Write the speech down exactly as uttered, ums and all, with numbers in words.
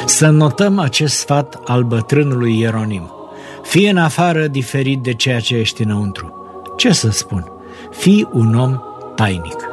Să notăm acest sfat al bătrânului Ieronim. Fii în afară diferit de ceea ce ești înăuntru. Ce să spun? Fii un om tainic.